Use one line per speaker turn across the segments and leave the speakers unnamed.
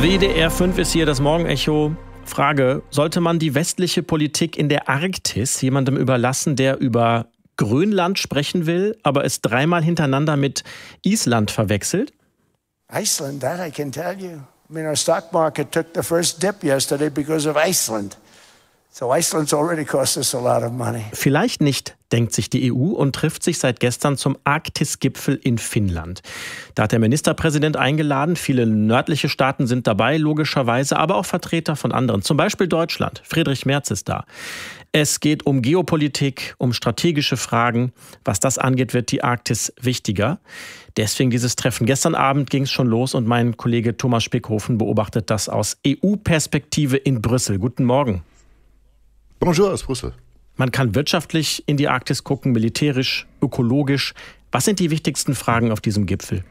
WDR 5 ist hier das Morgenecho. Frage, sollte man die westliche Politik in der Arktis jemandem überlassen, der über Grönland sprechen will, aber es dreimal hintereinander mit Island verwechselt?
Iceland, that I can tell you. I mean, our stock market took the first dip yesterday because of Iceland. So Iceland's already cost us a lot of money.
Vielleicht nicht, denkt sich die EU und trifft sich seit gestern zum Arktis-Gipfel in Finnland. Da hat der Ministerpräsident eingeladen. Viele nördliche Staaten sind dabei, logischerweise, aber auch Vertreter von anderen. Zum Beispiel Deutschland. Friedrich Merz ist da. Es geht um Geopolitik, um strategische Fragen. Was das angeht, wird die Arktis wichtiger. Deswegen dieses Treffen. Gestern Abend ging es schon los und mein Kollege Thomas Spickhofen beobachtet das aus EU-Perspektive in Brüssel. Guten Morgen.
Bonjour aus Brüssel.
Man kann wirtschaftlich in die Arktis gucken, militärisch, ökologisch. Was sind die wichtigsten Fragen auf diesem Gipfel?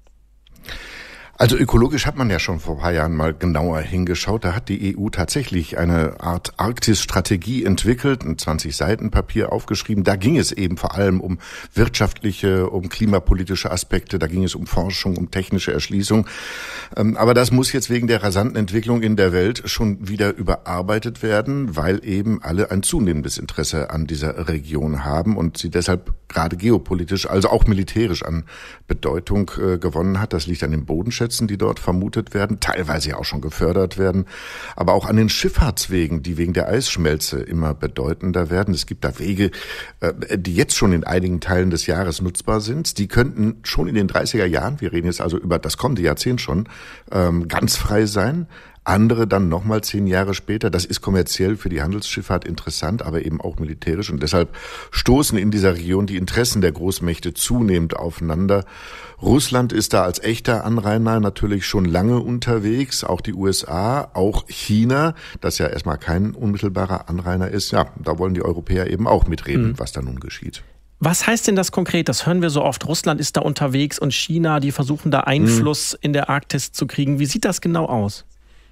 Also ökologisch hat man ja schon vor ein paar Jahren mal genauer hingeschaut. Da hat die EU tatsächlich eine Art Arktis-Strategie entwickelt, ein 20-Seiten-Papier aufgeschrieben. Da ging es eben vor allem um wirtschaftliche, um klimapolitische Aspekte. Da ging es um Forschung, um technische Erschließung. Aber das muss jetzt wegen der rasanten Entwicklung in der Welt schon wieder überarbeitet werden, weil eben alle ein zunehmendes Interesse an dieser Region haben und sie deshalb gerade geopolitisch, also auch militärisch an Bedeutung gewonnen hat. Das liegt an den Bodenschätzen, die dort vermutet werden, teilweise ja auch schon gefördert werden, aber auch an den Schifffahrtswegen, die wegen der Eisschmelze immer bedeutender werden. Es gibt da Wege, die jetzt schon in einigen Teilen des Jahres nutzbar sind. Die könnten schon in den 30er Jahren, wir reden jetzt also über das kommende Jahrzehnt schon, ganz frei sein. Andere dann nochmal 10 Jahre später. Das ist kommerziell für die Handelsschifffahrt interessant, aber eben auch militärisch. Und deshalb stoßen in dieser Region die Interessen der Großmächte zunehmend aufeinander. Russland ist da als echter Anrainer natürlich schon lange unterwegs. Auch die USA, auch China, das ja erstmal kein unmittelbarer Anrainer ist. Ja, da wollen die Europäer eben auch mitreden, was da nun geschieht.
Was heißt denn das konkret? Das hören wir so oft. Russland ist da unterwegs und China, die versuchen da Einfluss in der Arktis zu kriegen. Wie sieht das genau aus?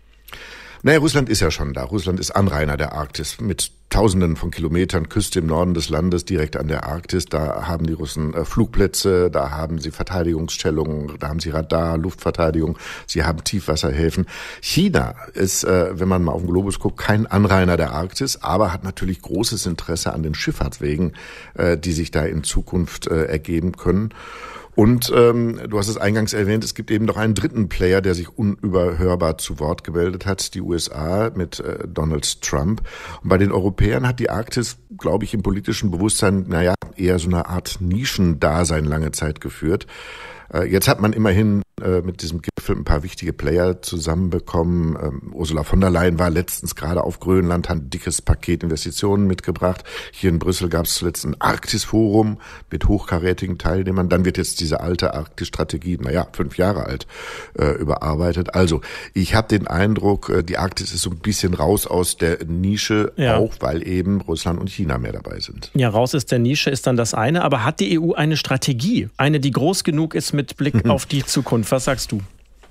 Naja, Russland ist ja schon da. Russland ist Anrainer der Arktis mit Tausenden von Kilometern Küste im Norden des Landes, direkt an der Arktis. Da haben die Russen Flugplätze, da haben sie Verteidigungsstellungen, da haben sie Radar, Luftverteidigung, sie haben Tiefwasserhäfen. China ist, wenn man mal auf den Globus guckt, kein Anrainer der Arktis, aber hat natürlich großes Interesse an den Schifffahrtswegen, die sich da in Zukunft ergeben können. Und du hast es eingangs erwähnt, es gibt eben noch einen dritten Player, der sich unüberhörbar zu Wort gemeldet hat, die USA mit Donald Trump. Und bei den Europäern hat die Arktis, glaube ich, im politischen Bewusstsein, eher so eine Art Nischendasein lange Zeit geführt. Jetzt hat man immerhin mit diesem Gipfel ein paar wichtige Player zusammenbekommen. Ursula von der Leyen war letztens gerade auf Grönland, hat ein dickes Paket Investitionen mitgebracht. Hier in Brüssel gab es zuletzt ein Arktis-Forum mit hochkarätigen Teilnehmern. Dann wird jetzt diese alte Arktis-Strategie, 5 Jahre alt, überarbeitet. Also ich habe den Eindruck, die Arktis ist so ein bisschen raus aus der Nische, auch weil eben Russland und China mehr dabei sind.
Ja, raus aus der Nische ist dann das eine. Aber hat die EU eine Strategie? Eine, die groß genug ist mit Blick auf die Zukunft? Was sagst du?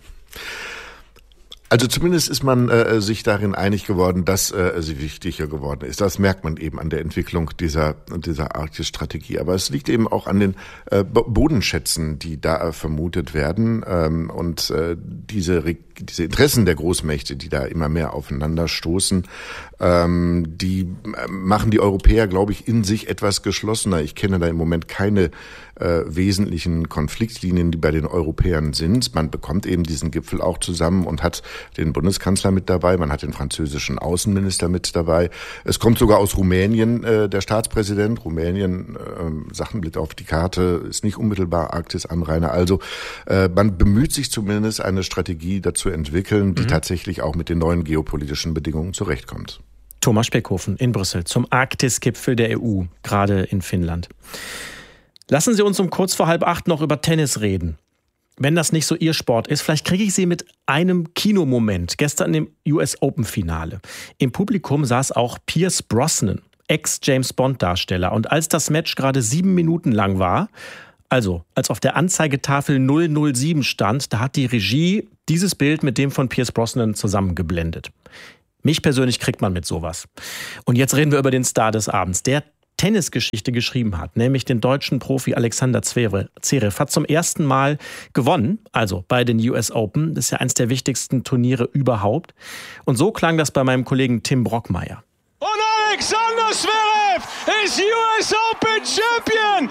Also zumindest ist man sich darin einig geworden, dass sie wichtiger geworden ist. Das merkt man eben an der Entwicklung dieser Arktis-Strategie. Aber es liegt eben auch an den Bodenschätzen, die da vermutet werden. Und diese Interessen der Großmächte, die da immer mehr aufeinander stoßen, die machen die Europäer, glaube ich, in sich etwas geschlossener. Ich kenne da im Moment keine wesentlichen Konfliktlinien, die bei den Europäern sind. Man bekommt eben diesen Gipfel auch zusammen und hat den Bundeskanzler mit dabei, man hat den französischen Außenminister mit dabei. Es kommt sogar aus Rumänien der Staatspräsident. Rumänien, Sachenblick auf die Karte, ist nicht unmittelbar Arktis-Anrainer. Also man bemüht sich zumindest, eine Strategie dazu entwickeln, die tatsächlich auch mit den neuen geopolitischen Bedingungen zurechtkommt.
Thomas Spickhofen in Brüssel zum Arktis-Gipfel der EU, gerade in Finnland. Lassen Sie uns um kurz vor 7:30 noch über Tennis reden. Wenn das nicht so Ihr Sport ist, vielleicht kriege ich Sie mit einem Kinomoment. Gestern im US-Open-Finale. Im Publikum saß auch Pierce Brosnan, Ex-James-Bond-Darsteller. Und als das Match gerade 7 Minuten lang war, also als auf der Anzeigetafel 007 stand, da hat die Regie dieses Bild mit dem von Pierce Brosnan zusammengeblendet. Mich persönlich kriegt man mit sowas. Und jetzt reden wir über den Star des Abends. Der Tennisgeschichte geschrieben hat, nämlich den deutschen Profi Alexander Zverev, hat zum ersten Mal gewonnen, also bei den US Open. Das ist ja eines der wichtigsten Turniere überhaupt. Und so klang das bei meinem Kollegen Tim Brockmeier.
Und Alexander Zverev ist US Open Champion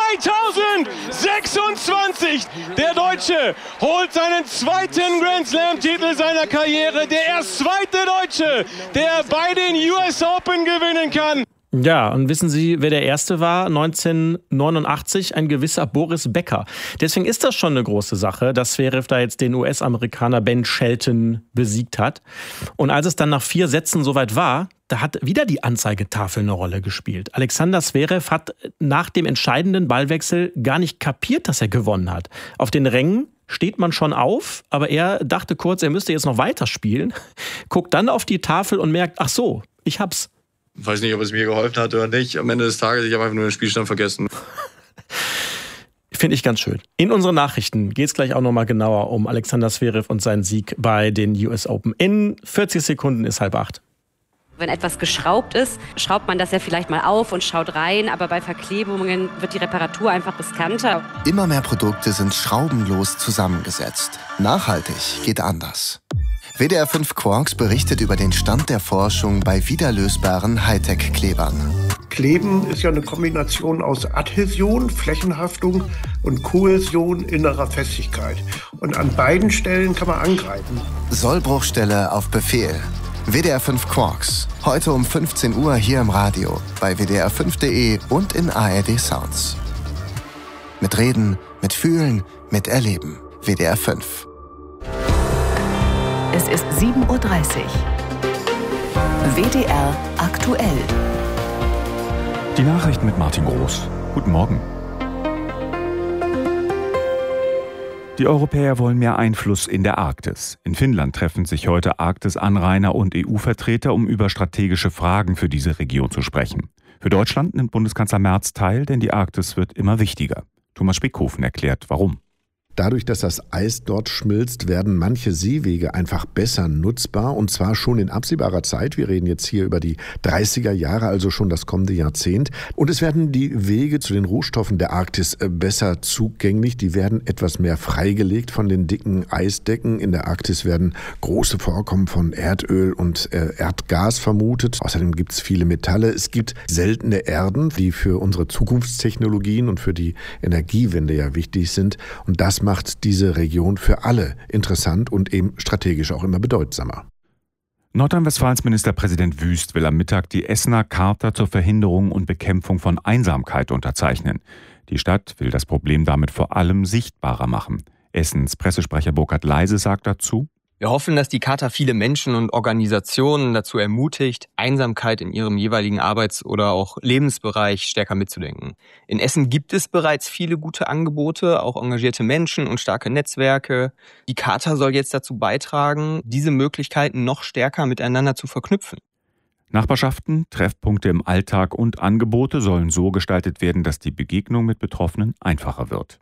2026. Der Deutsche holt seinen zweiten Grand Slam-Titel seiner Karriere. Der erst zweite Deutsche, der bei den US Open gewinnen kann.
Ja, und wissen Sie, wer der Erste war? 1989, ein gewisser Boris Becker. Deswegen ist das schon eine große Sache, dass Zverev da jetzt den US-Amerikaner Ben Shelton besiegt hat. Und als es dann nach 4 Sätzen soweit war, da hat wieder die Anzeigetafel eine Rolle gespielt. Alexander Zverev hat nach dem entscheidenden Ballwechsel gar nicht kapiert, dass er gewonnen hat. Auf den Rängen steht man schon auf, aber er dachte kurz, er müsste jetzt noch weiterspielen, guckt dann auf die Tafel und merkt, ach so, ich hab's.
Ich weiß nicht, ob es mir geholfen hat oder nicht. Am Ende des Tages, ich habe einfach nur den Spielstand vergessen.
Finde ich ganz schön. In unseren Nachrichten geht es gleich auch nochmal genauer um Alexander Zverev und seinen Sieg bei den US Open. In 40 Sekunden ist 7:30.
Wenn etwas geschraubt ist, schraubt man das ja vielleicht mal auf und schaut rein, aber bei Verklebungen wird die Reparatur einfach riskanter.
Immer mehr Produkte sind schraubenlos zusammengesetzt. Nachhaltig geht anders. WDR 5 Quarks berichtet über den Stand der Forschung bei wiederlösbaren Hightech-Klebern.
Kleben ist ja eine Kombination aus Adhäsion, Flächenhaftung und Kohäsion, innerer Festigkeit. Und an beiden Stellen kann man angreifen.
Sollbruchstelle auf Befehl. WDR 5 Quarks. Heute um 15 Uhr hier im Radio, bei wdr5.de und in ARD Sounds. Mit Reden, mit Fühlen, mit Erleben. WDR 5.
Es ist 7:30 Uhr. WDR aktuell.
Die Nachrichten mit Martin Groß. Guten Morgen. Die Europäer wollen mehr Einfluss in der Arktis. In Finnland treffen sich heute Arktis-Anrainer und EU-Vertreter, um über strategische Fragen für diese Region zu sprechen. Für Deutschland nimmt Bundeskanzler Merz teil, denn die Arktis wird immer wichtiger. Thomas Spickhofen erklärt, warum.
Dadurch, dass das Eis dort schmilzt, werden manche Seewege einfach besser nutzbar, und zwar schon in absehbarer Zeit. Wir reden jetzt hier über die 30er Jahre, also schon das kommende Jahrzehnt. Und es werden die Wege zu den Rohstoffen der Arktis besser zugänglich. Die werden etwas mehr freigelegt von den dicken Eisdecken. In der Arktis werden große Vorkommen von Erdöl und Erdgas vermutet. Außerdem gibt es viele Metalle. Es gibt seltene Erden, die für unsere Zukunftstechnologien und für die Energiewende ja wichtig sind. Und das macht diese Region für alle interessant und eben strategisch auch immer bedeutsamer.
Nordrhein-Westfalens Ministerpräsident Wüst will am Mittag die Essener Charta zur Verhinderung und Bekämpfung von Einsamkeit unterzeichnen. Die Stadt will das Problem damit vor allem sichtbarer machen. Essens Pressesprecher Burkhard Leise sagt dazu:
Wir hoffen, dass die Charta viele Menschen und Organisationen dazu ermutigt, Einsamkeit in ihrem jeweiligen Arbeits- oder auch Lebensbereich stärker mitzudenken. In Essen gibt es bereits viele gute Angebote, auch engagierte Menschen und starke Netzwerke. Die Charta soll jetzt dazu beitragen, diese Möglichkeiten noch stärker miteinander zu verknüpfen.
Nachbarschaften, Treffpunkte im Alltag und Angebote sollen so gestaltet werden, dass die Begegnung mit Betroffenen einfacher wird.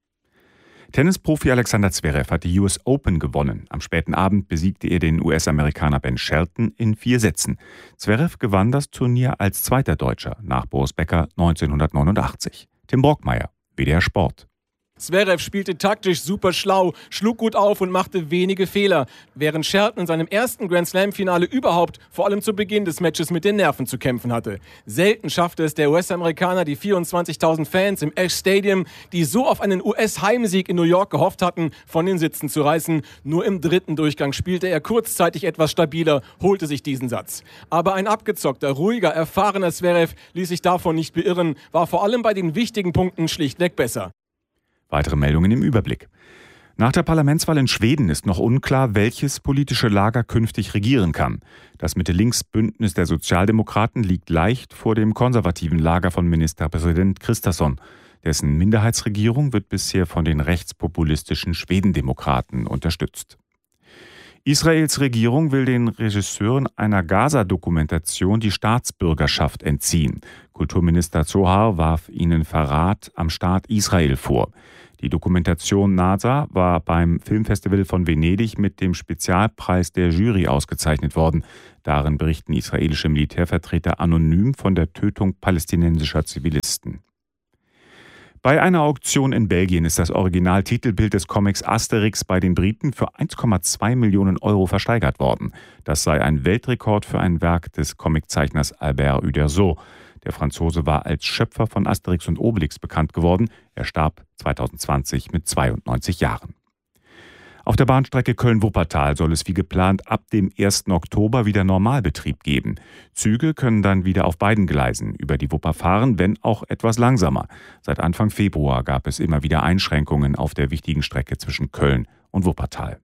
Tennisprofi Alexander Zverev hat die US Open gewonnen. Am späten Abend besiegte er den US-Amerikaner Ben Shelton in 4 Sätzen. Zverev gewann das Turnier als zweiter Deutscher nach Boris Becker 1989. Tim Brockmeier, WDR Sport.
Zverev spielte taktisch super schlau, schlug gut auf und machte wenige Fehler, während Shelton in seinem ersten Grand-Slam-Finale überhaupt vor allem zu Beginn des Matches mit den Nerven zu kämpfen hatte. Selten schaffte es der US-Amerikaner, die 24.000 Fans im Ash Stadium, die so auf einen US-Heimsieg in New York gehofft hatten, von den Sitzen zu reißen. Nur im 3. Durchgang spielte er kurzzeitig etwas stabiler, holte sich diesen Satz. Aber ein abgezockter, ruhiger, erfahrener Zverev ließ sich davon nicht beirren, war vor allem bei den wichtigen Punkten schlichtweg besser.
Weitere Meldungen im Überblick. Nach der Parlamentswahl in Schweden ist noch unklar, welches politische Lager künftig regieren kann. Das Mitte-Links-Bündnis der Sozialdemokraten liegt leicht vor dem konservativen Lager von Ministerpräsident Kristersson. Dessen Minderheitsregierung wird bisher von den rechtspopulistischen Schwedendemokraten unterstützt. Israels Regierung will den Regisseuren einer Gaza-Dokumentation die Staatsbürgerschaft entziehen. Kulturminister Zohar warf ihnen Verrat am Staat Israel vor. Die Dokumentation NASA war beim Filmfestival von Venedig mit dem Spezialpreis der Jury ausgezeichnet worden. Darin berichten israelische Militärvertreter anonym von der Tötung palästinensischer Zivilisten. Bei einer Auktion in Belgien ist das Originaltitelbild des Comics Asterix bei den Briten für 1,2 Millionen Euro versteigert worden. Das sei ein Weltrekord für ein Werk des Comiczeichners Albert Uderzo. Der Franzose war als Schöpfer von Asterix und Obelix bekannt geworden. Er starb 2020 mit 92 Jahren. Auf der Bahnstrecke Köln-Wuppertal soll es wie geplant ab dem 1. Oktober wieder Normalbetrieb geben. Züge können dann wieder auf beiden Gleisen über die Wupper fahren, wenn auch etwas langsamer. Seit Anfang Februar gab es immer wieder Einschränkungen auf der wichtigen Strecke zwischen Köln und Wuppertal.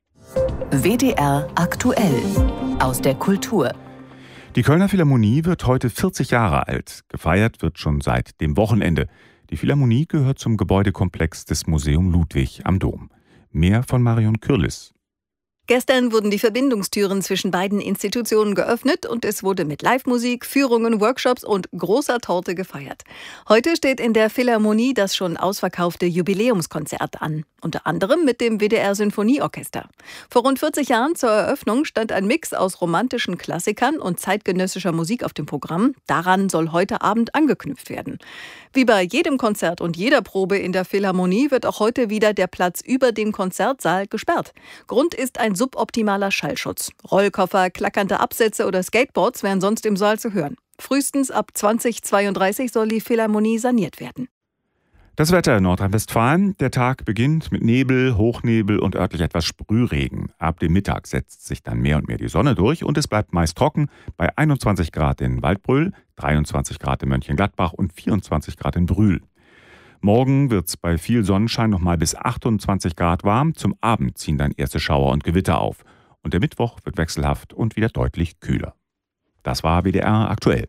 WDR aktuell aus der Kultur.
Die Kölner Philharmonie wird heute 40 Jahre alt. Gefeiert wird schon seit dem Wochenende. Die Philharmonie gehört zum Gebäudekomplex des Museum Ludwig am Dom. Mehr von Marion Kürlis.
Gestern wurden die Verbindungstüren zwischen beiden Institutionen geöffnet und es wurde mit Live-Musik, Führungen, Workshops und großer Torte gefeiert. Heute steht in der Philharmonie das schon ausverkaufte Jubiläumskonzert an, unter anderem mit dem WDR-Sinfonieorchester. Vor rund 40 Jahren zur Eröffnung stand ein Mix aus romantischen Klassikern und zeitgenössischer Musik auf dem Programm. Daran soll heute Abend angeknüpft werden. Wie bei jedem Konzert und jeder Probe in der Philharmonie wird auch heute wieder der Platz über dem Konzertsaal gesperrt. Grund ist ein suboptimaler Schallschutz. Rollkoffer, klackernde Absätze oder Skateboards wären sonst im Saal zu hören. Frühestens ab 2032 soll die Philharmonie saniert werden.
Das Wetter in Nordrhein-Westfalen. Der Tag beginnt mit Nebel, Hochnebel und örtlich etwas Sprühregen. Ab dem Mittag setzt sich dann mehr und mehr die Sonne durch und es bleibt meist trocken bei 21 Grad in Waldbröl, 23 Grad in Mönchengladbach und 24 Grad in Brühl. Morgen wird es bei viel Sonnenschein nochmal bis 28 Grad warm. Zum Abend ziehen dann erste Schauer und Gewitter auf. Und der Mittwoch wird wechselhaft und wieder deutlich kühler. Das war WDR aktuell.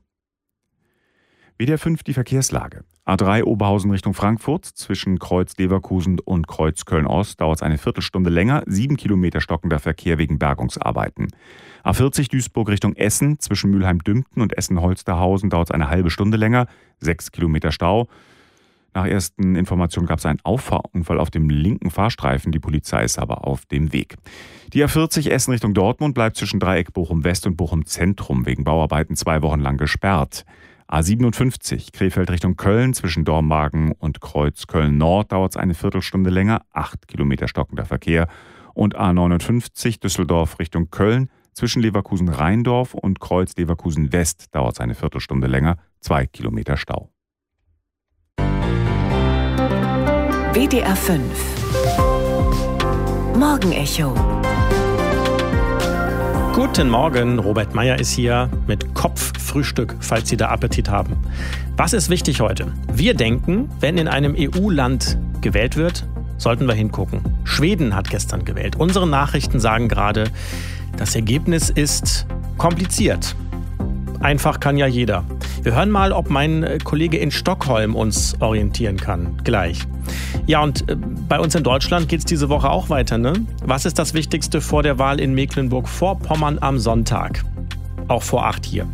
WDR 5 die Verkehrslage. A3 Oberhausen Richtung Frankfurt. Zwischen Kreuz Leverkusen und Kreuz Köln-Ost dauert es eine Viertelstunde länger. 7 Kilometer stockender Verkehr wegen Bergungsarbeiten. A40 Duisburg Richtung Essen. Zwischen Mülheim-Dümpten und Essen-Holsterhausen dauert es eine halbe Stunde länger. 6 Kilometer Stau. Nach ersten Informationen gab es einen Auffahrunfall auf dem linken Fahrstreifen. Die Polizei ist aber auf dem Weg. Die A40 Essen Richtung Dortmund bleibt zwischen Dreieck Bochum-West und Bochum-Zentrum wegen Bauarbeiten 2 Wochen lang gesperrt. A57 Krefeld Richtung Köln zwischen Dormagen und Kreuz Köln-Nord dauert es eine Viertelstunde länger. 8 Kilometer stockender Verkehr. Und A59 Düsseldorf Richtung Köln zwischen Leverkusen-Rheindorf und Kreuz Leverkusen-West dauert es eine Viertelstunde länger. 2 Kilometer Stau.
WDR 5 Morgenecho.
Guten Morgen, Robert Meyer ist hier mit Kopffrühstück, falls Sie da Appetit haben. Was ist wichtig heute? Wir denken, wenn in einem EU-Land gewählt wird, sollten wir hingucken. Schweden hat gestern gewählt. Unsere Nachrichten sagen gerade, das Ergebnis ist kompliziert. Einfach kann ja jeder. Wir hören mal, ob mein Kollege in Stockholm uns orientieren kann. Gleich. Ja, und bei uns in Deutschland geht es diese Woche auch weiter, ne? Was ist das Wichtigste vor der Wahl in Mecklenburg-Vorpommern am Sonntag? Auch vor 8 hier.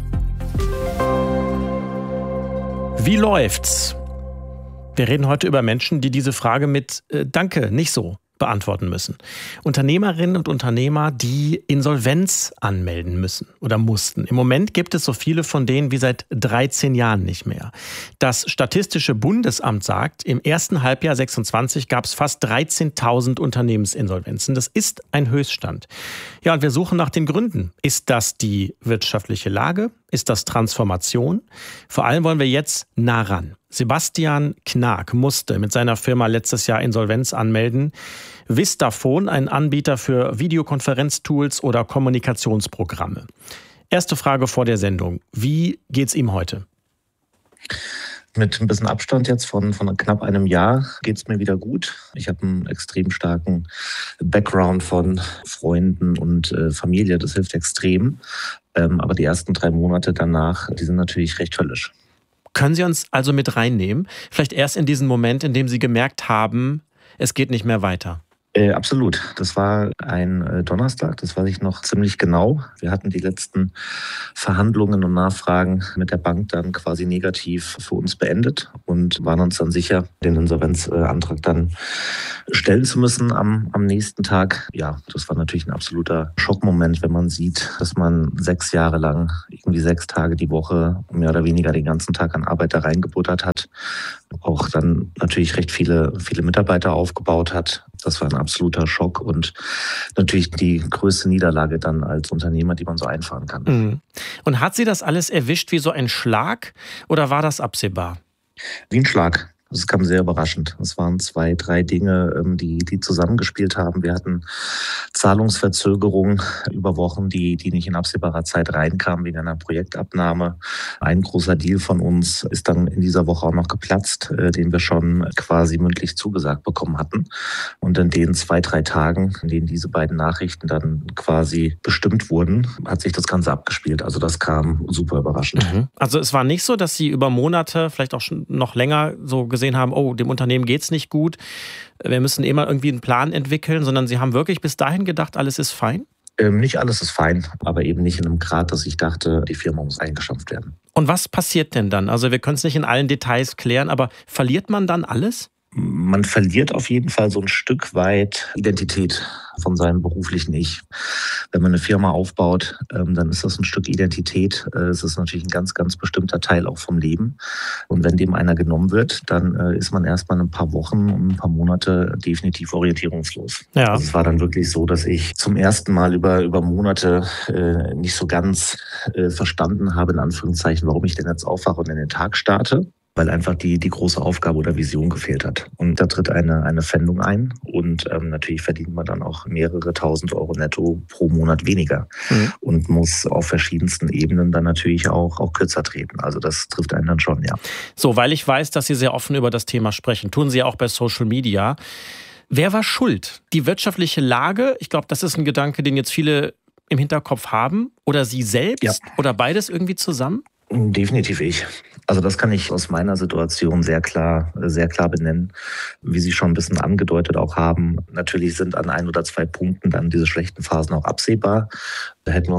Wie läuft's? Wir reden heute über Menschen, die diese Frage mit Danke, nicht so beantworten müssen. Unternehmerinnen und Unternehmer, die Insolvenz anmelden müssen oder mussten. Im Moment gibt es so viele von denen wie seit 13 Jahren nicht mehr. Das Statistische Bundesamt sagt, im ersten Halbjahr 26 gab es fast 13.000 Unternehmensinsolvenzen. Das ist ein Höchststand. Ja, und wir suchen nach den Gründen. Ist das die wirtschaftliche Lage? Ist das Transformation? Vor allem wollen wir jetzt nah ran. Sebastian Knag musste mit seiner Firma letztes Jahr Insolvenz anmelden. Vistafone, ein Anbieter für Videokonferenztools oder Kommunikationsprogramme. Erste Frage vor der Sendung. Wie geht's ihm heute?
Mit ein bisschen Abstand jetzt von knapp einem Jahr geht es mir wieder gut. Ich habe einen extrem starken Background von Freunden und Familie. Das hilft extrem. Aber die ersten 3 Monate danach, die sind natürlich recht höllisch.
Können Sie uns also mit reinnehmen? Vielleicht erst in diesen Moment, in dem Sie gemerkt haben, es geht nicht mehr weiter.
Absolut. Das war ein Donnerstag, das weiß ich noch ziemlich genau. Wir hatten die letzten Verhandlungen und Nachfragen mit der Bank dann quasi negativ für uns beendet und waren uns dann sicher, den Insolvenzantrag dann stellen zu müssen am nächsten Tag. Ja, das war natürlich ein absoluter Schockmoment, wenn man sieht, dass man 6 Jahre lang irgendwie 6 Tage die Woche mehr oder weniger den ganzen Tag an Arbeit da reingebuttert hat. Auch dann natürlich recht viele Mitarbeiter aufgebaut hat. Das war ein absoluter Schock und natürlich die größte Niederlage dann als Unternehmer, die man so einfahren kann.
Mhm. Und hat Sie das alles erwischt wie so ein Schlag oder war das absehbar?
Wie ein Schlag. Das kam sehr überraschend. Es waren 2, 3 Dinge, die zusammengespielt haben. Wir hatten Zahlungsverzögerungen über Wochen, die nicht in absehbarer Zeit reinkamen wegen einer Projektabnahme. Ein großer Deal von uns ist dann in dieser Woche auch noch geplatzt, den wir schon quasi mündlich zugesagt bekommen hatten. Und in den 2, 3 Tagen, in denen diese beiden Nachrichten dann quasi bestimmt wurden, hat sich das Ganze abgespielt. Also das kam super überraschend.
Mhm. Also es war nicht so, dass Sie über Monate, vielleicht auch schon noch länger so gesehen haben, oh, dem Unternehmen geht's nicht gut, wir müssen immer irgendwie einen Plan entwickeln, sondern Sie haben wirklich bis dahin gedacht, alles ist fein?
Nicht alles ist fein, aber eben nicht in einem Grad, dass ich dachte, die Firma muss eingestampft werden.
Und was passiert denn dann? Also wir können es nicht in allen Details klären, aber verliert man dann alles?
Man verliert auf jeden Fall so ein Stück weit Identität von seinem beruflichen Ich. Wenn man eine Firma aufbaut, dann ist das ein Stück Identität. Es ist natürlich ein ganz, ganz bestimmter Teil auch vom Leben. Und wenn dem einer genommen wird, dann ist man erstmal ein paar Wochen und ein paar Monate definitiv orientierungslos. Ja. Also es war dann wirklich so, dass ich zum ersten Mal über Monate nicht so ganz verstanden habe, in Anführungszeichen, warum ich denn jetzt aufwache und in den Tag starte. Weil einfach die große Aufgabe oder Vision gefehlt hat. Und da tritt eine Pfändung ein und natürlich verdient man dann auch mehrere 1.000 Euro netto pro Monat weniger und muss auf verschiedensten Ebenen dann natürlich auch kürzer treten. Also das trifft einen dann schon, ja.
So, weil ich weiß, dass Sie sehr offen über das Thema sprechen, tun Sie ja auch bei Social Media. Wer war schuld? Die wirtschaftliche Lage? Ich glaube, das ist ein Gedanke, den jetzt viele im Hinterkopf haben. Oder Sie selbst? Oder beides irgendwie zusammen?
Definitiv ich. Also das kann ich aus meiner Situation sehr klar benennen, wie Sie schon ein bisschen angedeutet auch haben. Natürlich sind an 1 oder 2 Punkten dann diese schlechten Phasen auch absehbar. Da hätte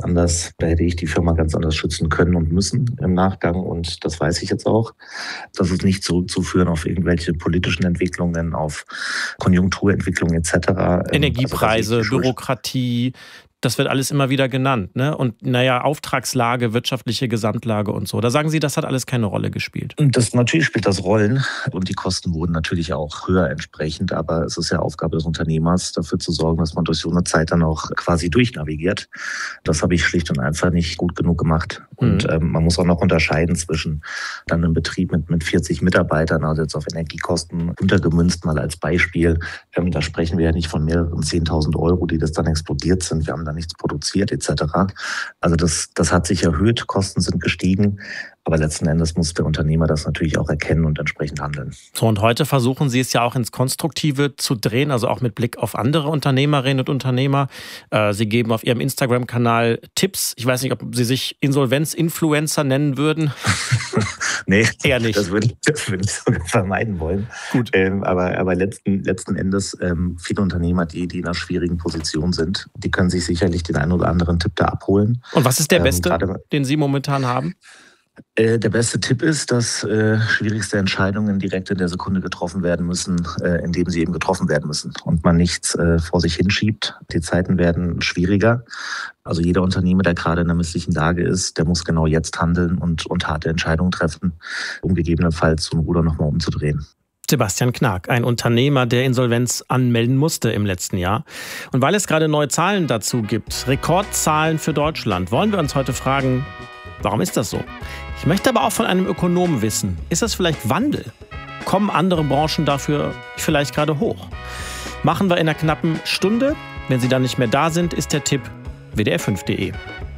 ich die Firma ganz anders schützen können und müssen im Nachgang und das weiß ich jetzt auch. Das ist nicht zurückzuführen auf irgendwelche politischen Entwicklungen, auf Konjunkturentwicklungen etc.
Energiepreise, also Bürokratie. Das wird alles immer wieder genannt, ne? Und Auftragslage, wirtschaftliche Gesamtlage und so. Da sagen Sie, das hat alles keine Rolle gespielt.
Natürlich spielt das Rollen und die Kosten wurden natürlich auch höher entsprechend. Aber es ist ja Aufgabe des Unternehmers, dafür zu sorgen, dass man durch so eine Zeit dann auch quasi durchnavigiert. Das habe ich schlicht und einfach nicht gut genug gemacht. Und man muss auch noch unterscheiden zwischen dann einem Betrieb mit 40 Mitarbeitern, also jetzt auf Energiekosten untergemünzt mal als Beispiel. Da sprechen wir ja nicht von mehreren 10.000 Euro, die das dann explodiert sind. Wir haben da nichts produziert etc. Also das hat sich erhöht, Kosten sind gestiegen, aber letzten Endes muss der Unternehmer das natürlich auch erkennen und entsprechend handeln.
So, und heute versuchen Sie es ja auch ins Konstruktive zu drehen, also auch mit Blick auf andere Unternehmerinnen und Unternehmer. Sie geben auf Ihrem Instagram-Kanal Tipps. Ich weiß nicht, ob Sie sich Insolvenz-Influencer nennen würden.
Nee,
eher nicht.
Das würde ich sogar vermeiden wollen.
Gut.
Aber letzten Endes viele Unternehmer, die in einer schwierigen Position sind, die können sich sicherlich den einen oder anderen Tipp da abholen.
Und was ist der beste, den Sie momentan haben?
Der beste Tipp ist, dass schwierigste Entscheidungen direkt in der Sekunde getroffen werden müssen, indem sie eben getroffen werden müssen und man nichts vor sich hinschiebt. Die Zeiten werden schwieriger. Also jeder Unternehmer, der gerade in einer misslichen Lage ist, der muss genau jetzt handeln und harte Entscheidungen treffen, um gegebenenfalls so ein Ruder nochmal umzudrehen.
Sebastian Knag, ein Unternehmer, der Insolvenz anmelden musste im letzten Jahr. Und weil es gerade neue Zahlen dazu gibt, Rekordzahlen für Deutschland, wollen wir uns heute fragen, warum ist das so? Ich möchte aber auch von einem Ökonomen wissen, ist das vielleicht Wandel? Kommen andere Branchen dafür vielleicht gerade hoch? Machen wir in einer knappen Stunde. Wenn Sie dann nicht mehr da sind, ist der Tipp WDR5.de.